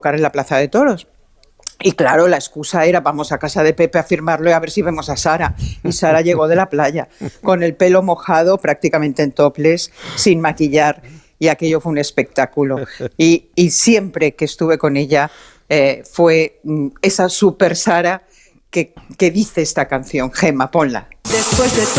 en la Plaza de Toros. Y claro, la excusa era vamos a casa de Pepe a firmarlo y a ver si vemos a Sara. Y Sara llegó de la playa con el pelo mojado, prácticamente en topless, sin maquillar. Y aquello fue un espectáculo. Y siempre que estuve con ella fue esa super Sara que dice esta canción. Gemma, ponla. Después de